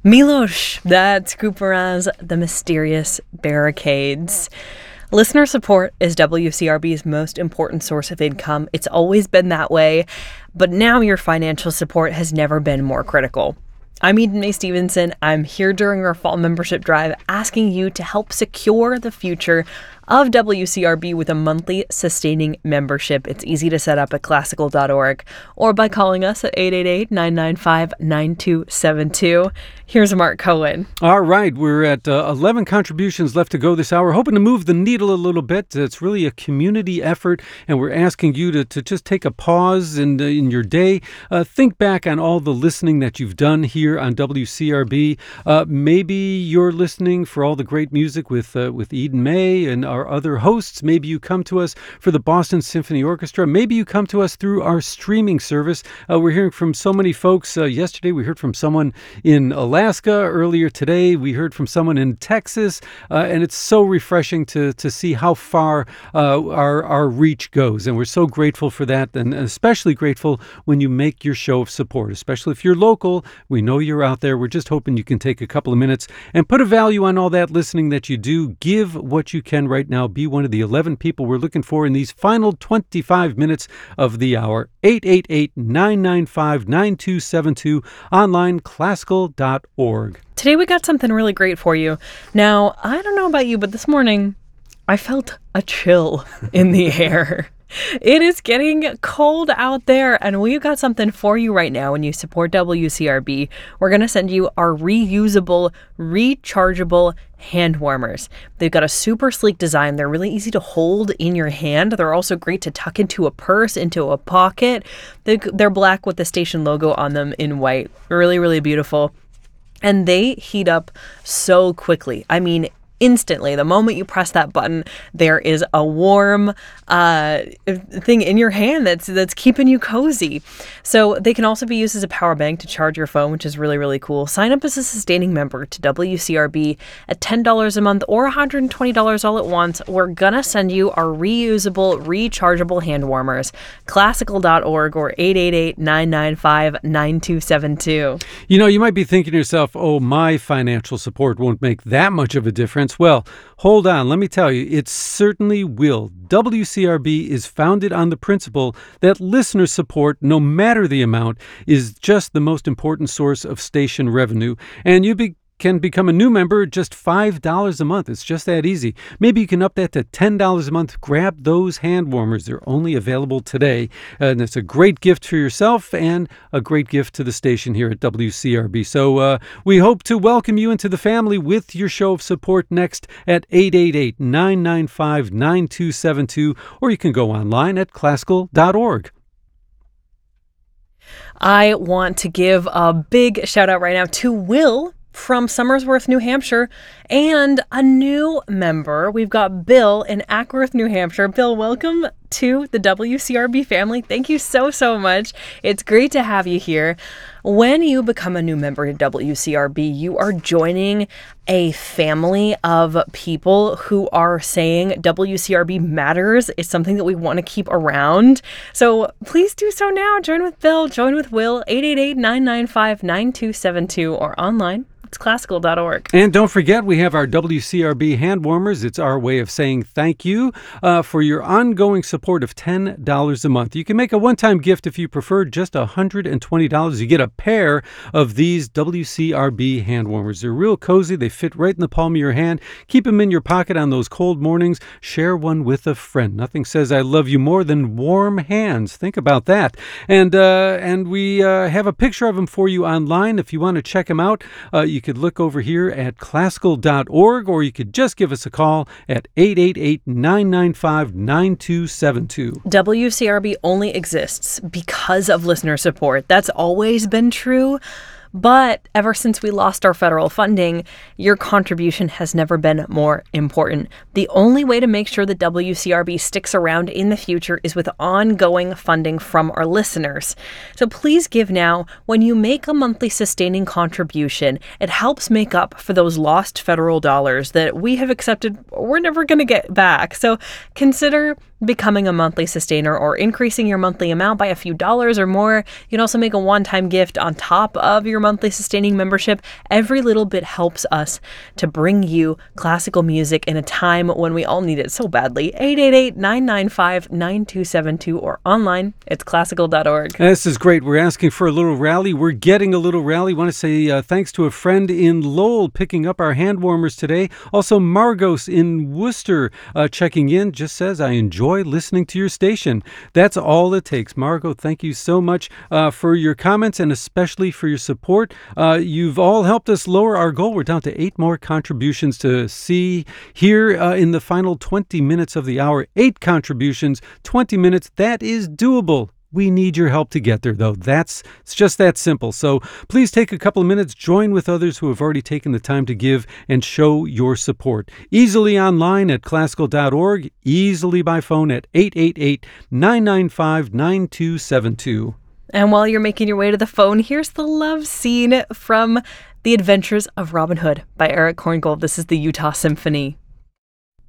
Milos, that's Couperin's The Mysterious Barricades. Listener support is WCRB's most important source of income. It's always been that way, but now your financial support has never been more critical. I'm Eden Mae Stevenson. I'm here during our fall membership drive asking you to help secure the future of WCRB with a monthly sustaining membership. It's easy to set up at classical.org or by calling us at 888-995-9272. Here's Mark Cohen. All right, we're at 11 contributions left to go this hour, hoping to move the needle a little bit. It's really a community effort, and we're asking you to just take a pause in your day. Think back on all the listening that you've done here on WCRB. Maybe you're listening for all the great music with Eden Mae and our other hosts. Maybe you come to us for the Boston Symphony Orchestra. Maybe you come to us through our streaming service. We're hearing from so many folks. Yesterday we heard from someone in Alaska. Earlier today we heard from someone in Texas. And it's so refreshing to see how far our reach goes. And we're so grateful for that, and especially grateful when you make your show of support, especially if you're local. We know you're out there. We're just hoping you can take a couple of minutes and put a value on all that listening that you do. Give what you can right now. Be one of the 11 people we're looking for in these final 25 minutes of the hour. 888-995-9272. Online, classical.org. Today we got something really great for you. Now, I don't know about you, but this morning I felt a chill in the air. It is getting cold out there, and we've got something for you right now. When you support WCRB, we're going to send you our reusable, rechargeable hand warmers. They've got a super sleek design. They're really easy to hold in your hand. They're also great to tuck into a purse, into a pocket. They're black with the station logo on them in white. Really, really beautiful. And they heat up so quickly. I mean, instantly. The moment you press that button, there is a warm thing in your hand that's keeping you cozy. So they can also be used as a power bank to charge your phone, which is really, really cool. Sign up as a sustaining member to WCRB at $10 a month or $120 all at once. We're gonna send you our reusable, rechargeable hand warmers. Classical.org or 888-995-9272. You know, you might be thinking to yourself, oh, my financial support won't make that much of a difference. Well, hold on. Let me tell you, it certainly will. WCRB is founded on the principle that listener support, no matter the amount, is just the most important source of station revenue. And you can become a new member at just $5 a month. It's just that easy. Maybe you can up that to $10 a month. Grab those hand warmers. They're only available today. And it's a great gift for yourself and a great gift to the station here at WCRB. So we hope to welcome you into the family with your show of support next at 888-995-9272, or you can go online at classical.org. I want to give a big shout out right now to Will from Somersworth, New Hampshire, and a new member. We've got Bill in Ackworth, New Hampshire. Bill, welcome to the WCRB family. Thank you so, so much. It's great to have you here. When you become a new member to WCRB, you are joining a family of people who are saying WCRB matters. It's something that we want to keep around. So please do so now. Join with Bill, join with Will, 888-995-9272 or online. It's classical.org. And don't forget, we have our WCRB hand warmers. It's our way of saying thank you for your ongoing support of $10 a month. You can make a one-time gift if you prefer, just $120. You get a pair of these WCRB hand warmers. They're real cozy. They fit right in the palm of your hand. Keep them in your pocket on those cold mornings. Share one with a friend. Nothing says I love you more than warm hands. Think about that. And we have a picture of them for you online. If you want to check them out, you could look over here at classical.org, or you could just give us a call at 888-995-9272. WCRB only exists because of listener support. That's always been true. But ever since we lost our federal funding, your contribution has never been more important. The only way to make sure that WCRB sticks around in the future is with ongoing funding from our listeners. So please give now. When you make a monthly sustaining contribution, it helps make up for those lost federal dollars that we have accepted we're never going to get back. So consider becoming a monthly sustainer or increasing your monthly amount by a few dollars or more. You can also make a one-time gift on top of your monthly sustaining membership, every little bit helps us to bring you classical music in a time when we all need it so badly. 888-995-9272 or online. It's classical.org. This is great. We're asking for a little rally. We're getting a little rally. Want to say thanks to a friend in Lowell picking up our hand warmers today. Also, Margos in Worcester checking in just says, I enjoy listening to your station. That's all it takes. Margot, thank you so much for your comments and especially for your support. You've all helped us lower our goal. We're down to 8 more contributions to see here in the final 20 minutes of the hour. 8 contributions, 20 minutes. That is doable. We need your help to get there, though. It's just that simple. So please take a couple of minutes, join with others who have already taken the time to give, and show your support. Easily online at classical.org, easily by phone at 888-995-9272. And while you're making your way to the phone, here's the love scene from The Adventures of Robin Hood by Eric Korngold. This is the Utah Symphony.